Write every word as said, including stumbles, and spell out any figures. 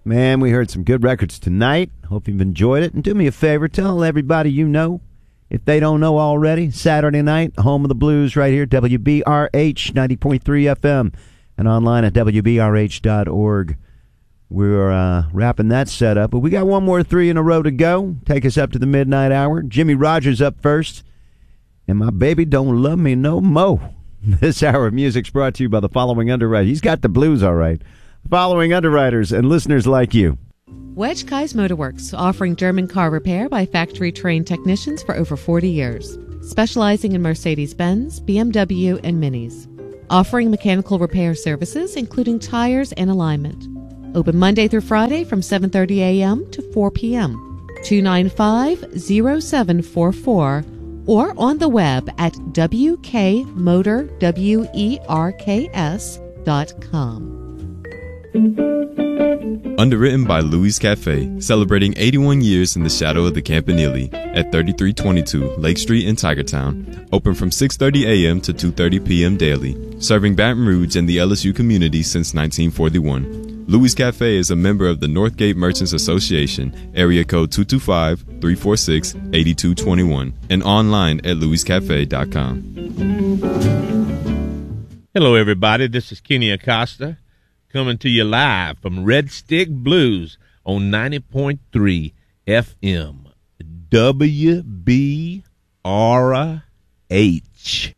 Man, we heard some good records tonight. Hope you've enjoyed it. And do me a favor, tell everybody you know, if they don't know already, Saturday night, home of the blues right here, W B R H ninety point three F M, and online at W B R H dot org. We're uh, wrapping that set up, but we got one more three in a row to go. Take us up to the midnight hour. Jimmy Rogers up first, and My Baby Don't Love Me No Mo. This hour of music's brought to you by the following underwriters. He's got the blues all right. Following underwriters and listeners like you. Wedge Kai's Motorworks, offering German car repair by factory-trained technicians for over forty years. Specializing in Mercedes-Benz, B M W, and Minis. Offering mechanical repair services, including tires and alignment. Open Monday through Friday from seven thirty a.m. to four p.m. two nine five, zero seven four four or on the web at w k motor werks dot com. Underwritten by Louis Cafe, celebrating eighty-one years in the shadow of the Campanile at thirty-three twenty-two Lake Street in Tigertown. Open from six thirty a.m. to two thirty p.m. daily. Serving Baton Rouge and the L S U community since nineteen forty-one. Louis Cafe is a member of the Northgate Merchants Association, area code two two five, three four six, eight two two one, and online at louis cafe dot com. Hello, everybody. This is Kenny Acosta, coming to you live from Red Stick Blues on ninety point three F M W B R H.